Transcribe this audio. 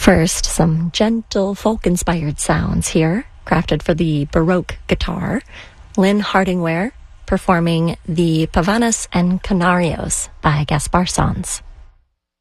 First, some gentle folk-inspired sounds here, crafted for the Baroque guitar. Lynn Hardingware performing the Pavanas and Canarios by Gaspar Sanz.